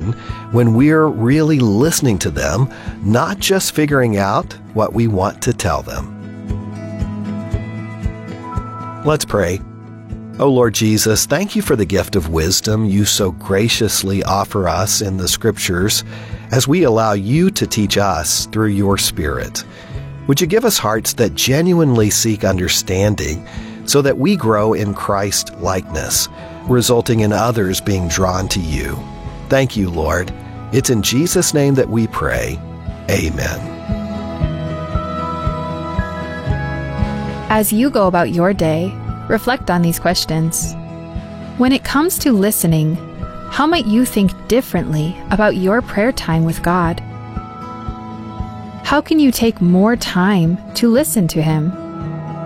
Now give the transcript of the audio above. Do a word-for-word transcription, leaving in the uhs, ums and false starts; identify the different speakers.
Speaker 1: important when we're really listening to them, not just figuring out what we want to tell them. Let's pray. Oh Lord Jesus, thank you for the gift of wisdom you so graciously offer us in the Scriptures as we allow you to teach us through your Spirit. Would you give us hearts that genuinely seek understanding so that we grow in Christ-likeness, resulting in others being drawn to you? Thank you, Lord. It's in Jesus' name that we pray. Amen.
Speaker 2: As you go about your day, reflect on these questions. When it comes to listening, how might you think differently about your prayer time with God? How can you take more time to listen to Him?